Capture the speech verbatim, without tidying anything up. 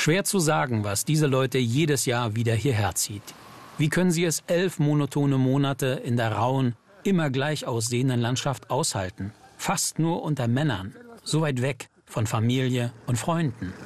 Schwer zu sagen, was diese Leute jedes Jahr wieder hierher zieht. Wie können sie es elf monotone Monate in der rauen, immer gleich aussehenden Landschaft aushalten? Fast nur unter Männern, so weit weg von Familie und Freunden.